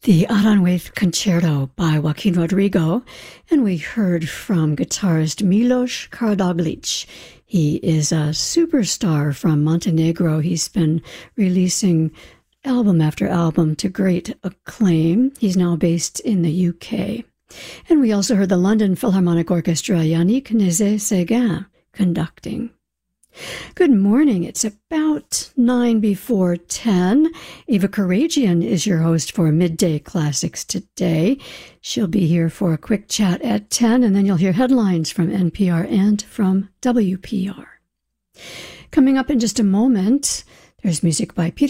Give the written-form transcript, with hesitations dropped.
The Aranjuez Concerto by Joaquin Rodrigo, and we heard from guitarist Milos Karadoglic. He is a superstar from Montenegro. He's been releasing album after album to great acclaim. He's now based in the UK. And we also heard the London Philharmonic Orchestra, Yannick Nézet-Séguin, conducting. Good morning. It's about 9 before 10. Eva Karagian is your host for Midday Classics today. She'll be here for a quick chat at 10, and then you'll hear headlines from NPR and from WPR. Coming up in just a moment, there's music by Peter